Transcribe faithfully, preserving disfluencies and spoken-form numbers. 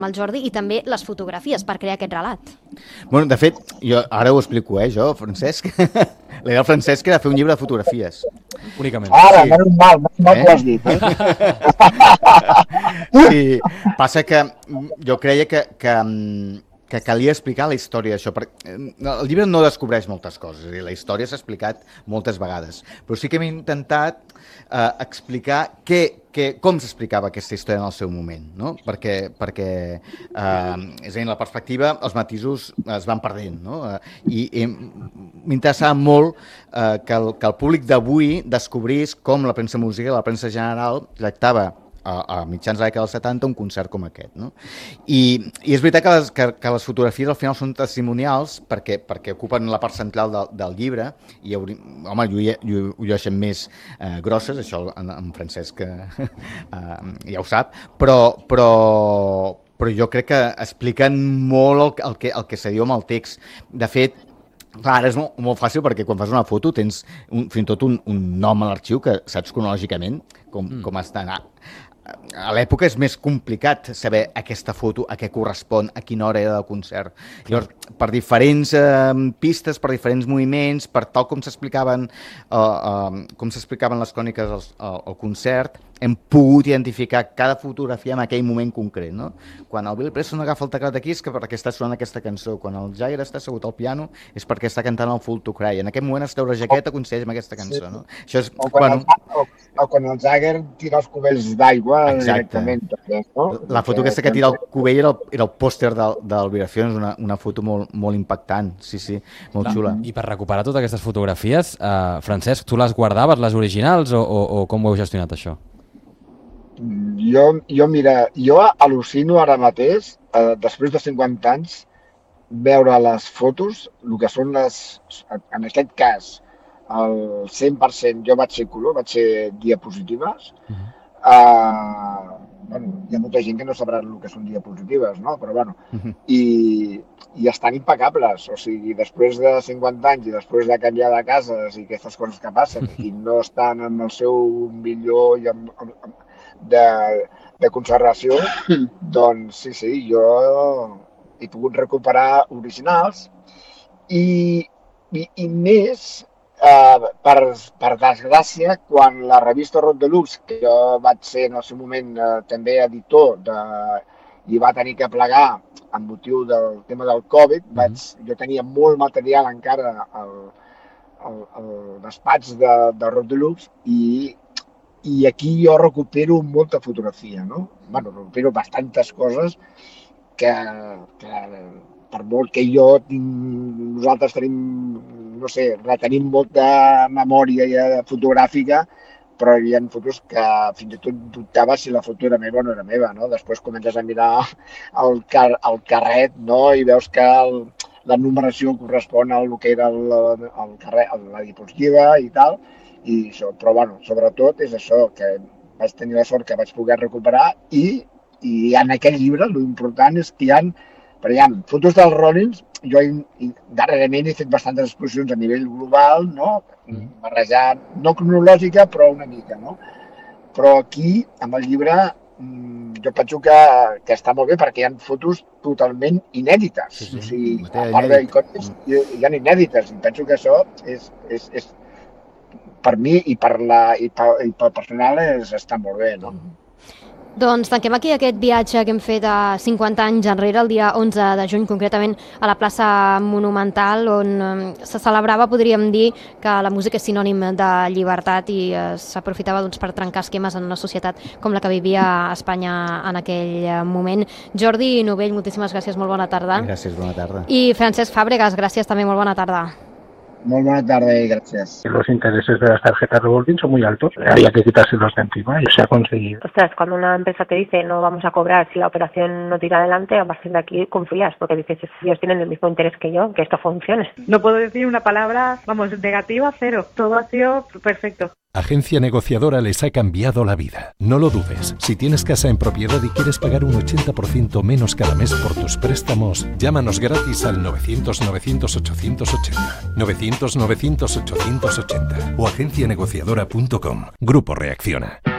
el Jordi, i també les fotografies per crear aquest relat. Bueno, de fet, jo ara ho explico, eh, jo, Francesc. La idea del Francesc era fer un llibre de fotografies. Únicament. Ara, Sí. menys mal, menys mal que ho has dit. Eh? Sí, passa que jo creia que, que, que calia explicar la història d'això. El llibre no descobreix moltes coses, és a dir, la història s'ha explicat moltes vegades, però sí que hem intentat eh, explicar què, què, com s'explicava aquesta història en el seu moment, no? Perquè, perquè eh, és a dir, en la perspectiva, els matisos es van perdent, no? Eh, I, i m'interessava molt eh, que, el, que el públic d'avui descobrís com la premsa musical, la premsa general, tractava a, a mitjans de la dècada dels setanta un concert com aquest, no? I, i és veritat que les, que, que les fotografies al final són testimonials perquè, perquè ocupen la part central del, del llibre i, hauria, home, ho llueixen més eh, grosses, això en, en Francesc eh, eh, ja ho sap, però, però, però jo crec que expliquen molt el, el que, el que se diu amb el text. De fet, clar, ara és molt, molt fàcil perquè quan fas una foto tens un, fins i tot un, un nom a l'arxiu que saps cronològicament com, mm. com està anant. A l'època és més complicat saber aquesta foto, a què correspon, a quina hora era del concert. Llavors, per diferents eh, pistes, per diferents moviments, per tal com s'explicaven eh, eh, com s'explicaven les cròniques al, al, al concert, hem pogut identificar cada fotografia en aquell moment concret, no? Quan el Billy Preston agafa el teclat aquí és que perquè està sonant aquesta cançó, quan el Jagger està assegut al piano és perquè està cantant el Fool to Cry, en aquest moment es treu la jaqueta coincideix amb aquesta cançó, no? Això és, o, quan bueno, el, o, o quan el Jagger tira els cubells d'aigua directament. No? La foto aquesta que tira el cubell era el, era el pòster del, del Vibracions, una, una foto molt, molt impactant, sí, sí, molt xula. I per recuperar totes aquestes fotografies, eh, Francesc, tu les guardaves, les originals, o, o, o com ho heu gestionat, això? Jo, jo, mira, jo al·lucino ara mateix, eh, després de cinquanta anys, veure les fotos, el que són les, en aquest cas, el cent per cent jo vaig ser color, vaig ser diapositives. Uh-huh. Uh, bueno, hi ha molta gent que no sabrà el que són diapositives, no? Però bueno, uh-huh. i, i estan impecables, o sigui, després de cinquanta anys i després de canviar de cases i aquestes coses que passen uh-huh. i no estan en el seu millor i amb, amb, amb, de, de conservació, doncs sí, sí, jo he pogut recuperar originals i, i, i més, eh, per, per desgràcia, quan la revista Rock Deluxe, que jo vaig ser en el seu moment eh, també editor de, i va tenir que plegar amb motiu del tema del Covid, mm-hmm. vaig, jo tenia molt material encara al, al, al despatx de, de Rock Deluxe i i aquí jo recupero molta fotografia, no? Bueno, recupero bastantes coses que, que per molt que jo tinc, nosaltres tenim, no sé, retenim molta memòria fotogràfica, però hi ha fotos que fins i tot dubtava si la foto era meva o no era meva, no? Després comences a mirar el, car el carret, no? I veus que el, la numeració correspon al que era el, el carret, la diapositiva i tal, i això, però bueno, sobretot és això, que vaig tenir la sort que vaig poder recuperar i, i en aquest llibre l'important és que hi ha, per exemple, fotos dels Rollins, jo he, darrerament he fet bastantes exposicions a nivell global, no? Barrejant, no cronològica, però una mica, no? Però aquí, amb el llibre, jo penso que, que està molt bé perquè hi ha fotos totalment inèdites, sí, sí. O sigui, a part d'icòniques, hi, hi ha inèdites, i penso que això és, és, és per mi i per, la, i per, i per personal és, està molt bé, no? Doncs tanquem aquí aquest viatge que hem fet a cinquanta anys enrere, el dia onze de juny, concretament a la plaça Monumental, on se celebrava, podríem dir, que la música és sinònim de llibertat i s'aprofitava doncs, per trencar esquemes en una societat com la que vivia a Espanya en aquell moment. Jordi Novell, moltíssimes gràcies, molt bona tarda. Gràcies, bona tarda. I Francesc Fàbregas, gràcies també, molt bona tarda. Muy buena tarde y gracias. Los intereses de las tarjetas revolving son muy altos, había que quitárselos de encima y se ha conseguido. Ostras, cuando una empresa te dice no vamos a cobrar si la operación no tira adelante, a partir de aquí confías, porque dices, ellos tienen el mismo interés que yo, que esto funcione. No puedo decir una palabra, vamos, negativa, cero. Todo ha sido perfecto. Agencia Negociadora les ha cambiado la vida. No lo dudes. Si tienes casa en propiedad y quieres pagar un ochenta por ciento menos cada mes por tus préstamos, llámanos gratis al novecientos novecientos ochocientos ochenta, novecientos novecientos ochocientos ochenta o agencia negociadora punto com. Grupo Reacciona.